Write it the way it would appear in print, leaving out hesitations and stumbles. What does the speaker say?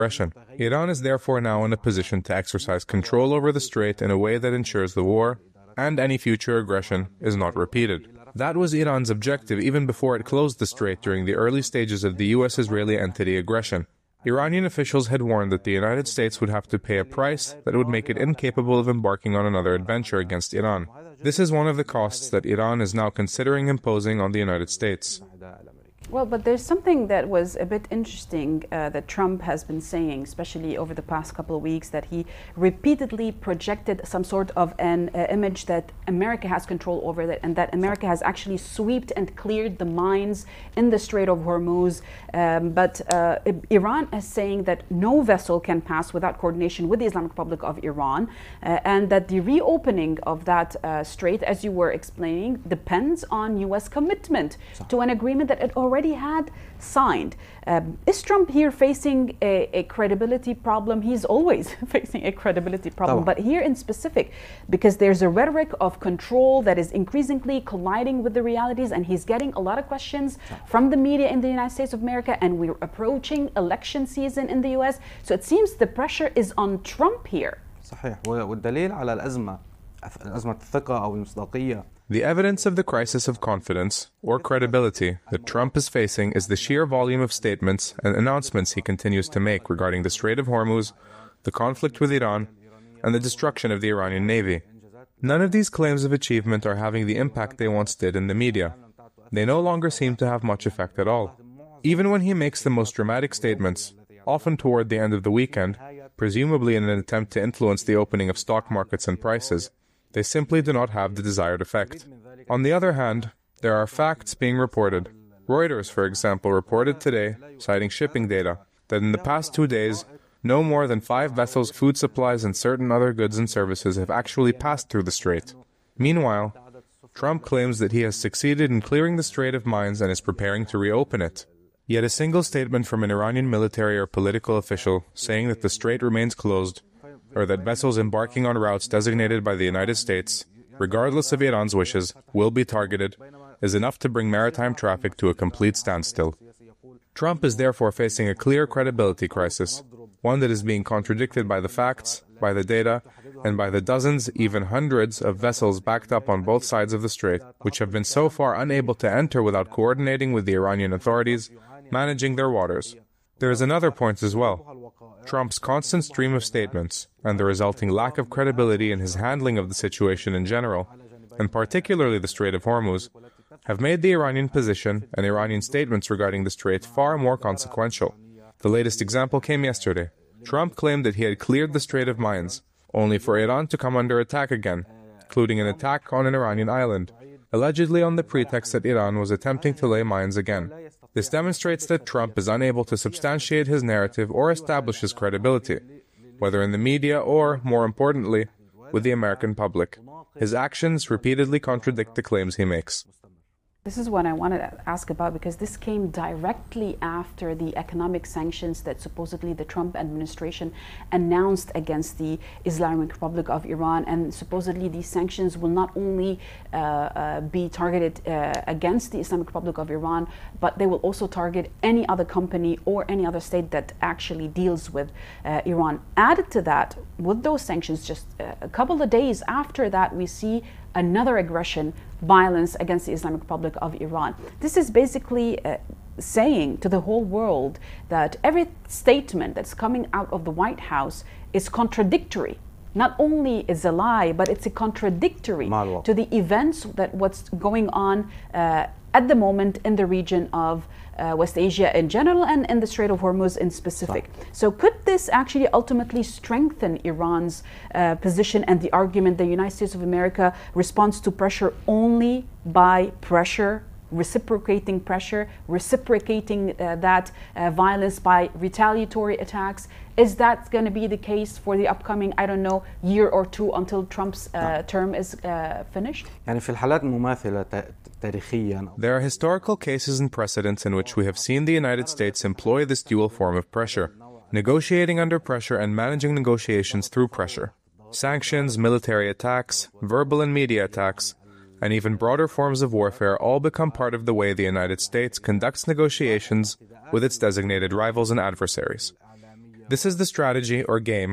aggression. Iran is therefore now in a position to exercise control over the strait in a way that ensures the war and any future aggression is not repeated. That was Iran's objective even before it closed the strait during the early stages of the U.S.-Israeli entity aggression. Iranian officials had warned that the United States would have to pay a price that would make it incapable of embarking on another adventure against Iran. This is one of the costs that Iran is now considering imposing on the United States. Well, but there's something that was a bit interesting that Trump has been saying, especially over the past couple of weeks, that he repeatedly projected some sort of an image that America has control over that, and that America has actually swept and cleared the mines in the Strait of Hormuz. But Iran is saying that no vessel can pass without coordination with the Islamic Republic of Iran, and that the reopening of that strait, as you were explaining, depends on U.S. commitment to an agreement that it already had signed. Is Trump here facing a credibility problem? He's always facing a credibility problem, but here in specific, because there's a rhetoric of control that is increasingly colliding with the realities, and he's getting a lot of questions from the media in the United States of America, and we're approaching election season in the US. So it seems the pressure is on Trump here. صحيح. والدليل على الأزمة الثقة أو المصداقية. The evidence of the crisis of confidence, or credibility, that Trump is facing is the sheer volume of statements and announcements he continues to make regarding the Strait of Hormuz, the conflict with Iran, and the destruction of the Iranian Navy. None of these claims of achievement are having the impact they once did in the media. They no longer seem to have much effect at all. Even when he makes the most dramatic statements, often toward the end of the weekend, presumably in an attempt to influence the opening of stock markets and prices, they simply do not have the desired effect. On the other hand, there are facts being reported. Reuters, for example, reported today, citing shipping data, that in the past 2 days, no more than 5 vessels, food supplies, and certain other goods and services have actually passed through the strait. Meanwhile, Trump claims that he has succeeded in clearing the strait of mines and is preparing to reopen it. Yet a single statement from an Iranian military or political official saying that the strait remains closed, or that vessels embarking on routes designated by the United States, regardless of Iran's wishes, will be targeted, is enough to bring maritime traffic to a complete standstill. Trump is therefore facing a clear credibility crisis, one that is being contradicted by the facts, by the data, and by the dozens, even hundreds of vessels backed up on both sides of the strait, which have been so far unable to enter without coordinating with the Iranian authorities, managing their waters. There is another point as well. Trump's constant stream of statements and the resulting lack of credibility in his handling of the situation in general, and particularly the Strait of Hormuz, have made the Iranian position and Iranian statements regarding the strait far more consequential. The latest example came yesterday. Trump claimed that he had cleared the Strait of mines, only for Iran to come under attack again, including an attack on an Iranian island, allegedly on the pretext that Iran was attempting to lay mines again. This demonstrates that Trump is unable to substantiate his narrative or establish his credibility, whether in the media or, more importantly, with the American public. His actions repeatedly contradict the claims he makes. This is what I wanted to ask about, because this came directly after the economic sanctions that supposedly the Trump administration announced against the Islamic Republic of Iran. And supposedly these sanctions will not only be targeted against the Islamic Republic of Iran, but they will also target any other company or any other state that actually deals with Iran. Added to that, with those sanctions, just a couple of days after that, we see another aggression, violence against the Islamic Republic of Iran. This is basically saying to the whole world that every statement that's coming out of the White House is contradictory. Not only is a lie, but it's a contradictory to the events that what's going on at the moment in the region of West Asia in general and in the Strait of Hormuz in specific. So could this actually ultimately strengthen Iran's position and the argument the United States of America responds to pressure only by pressure, reciprocating pressure, reciprocating that violence by retaliatory attacks? Is that going to be the case for the upcoming, I don't know, year or two until Trump's term is finished? يعني في الحالات المماثلة تاريخيا. There are historical cases and precedents in which we have seen the United States employ this dual form of pressure, negotiating under pressure and managing negotiations through pressure. Sanctions, military attacks, verbal and media attacks, and even broader forms of warfare all become part of the way the United States conducts negotiations with its designated rivals and adversaries. This is the strategy or game